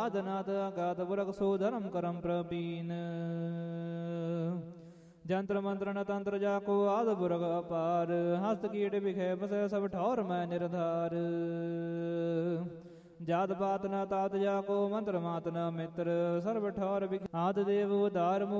ਆਦਨਾਦ ਆਗਾਤ ਪੁਰਖ ਸੋ ਧਰਮ ਕਰਮ ਪ੍ਰਬੀਨ ਜੰਤਰ ਮੰਤਰਨ ਤੰਤਰ ਜਾ ਕੋ ਆਦ ਪੁਰਖ ਅਪਾਰ ਹਸਤ ਕੀਟ ਵਿਖੇ ਬਸੈ ਸਭ ਠੌਰ ਮੈਂ ਨਿਰਧਾਰ ਜਾਤ ਪਾਤ ਨ ਤਾਤ ਜਾ ਕੋ ਮੰਤਰ ਮਾਤ ਨ ਮਿੱਤਰ ਸਰਬ ਠੌਰ ਆਦ ਦੇਵ ਉਦਾਰ